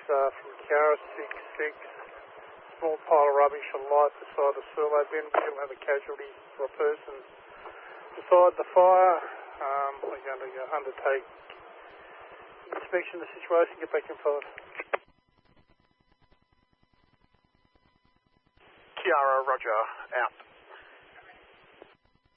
from Kiara 66. Small pile of rubbish and light beside the silo bin. We still have a casualty for a person beside the fire. We're going to undertake inspection of the situation, get back in 5. Kiara, roger, out.